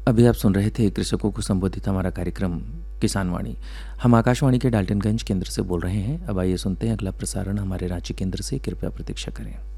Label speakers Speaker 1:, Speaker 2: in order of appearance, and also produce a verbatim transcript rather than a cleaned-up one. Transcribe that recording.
Speaker 1: अभी आप सुन रहे थे कृषकों को संबोधित हमारा कार्यक्रम किसान वाणी। हम आकाशवाणी के डाल्टनगंज केंद्र से बोल रहे हैं। अब आइए सुनते हैं अगला प्रसारण हमारे रांची केंद्र से। कृपया प्रतीक्षा करें।